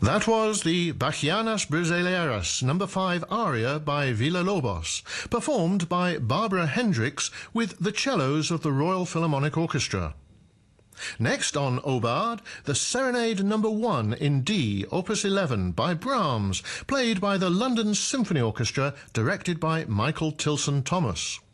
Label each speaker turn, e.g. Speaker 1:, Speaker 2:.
Speaker 1: That was the Bachianas Brasileiras No. 5 aria by Villa-Lobos, performed by Barbara Hendricks with the cellos of the Royal Philharmonic Orchestra. Next on Aubade, the Serenade No. 1 in D, Opus 11 by Brahms, played by the London Symphony Orchestra, directed by Michael Tilson Thomas.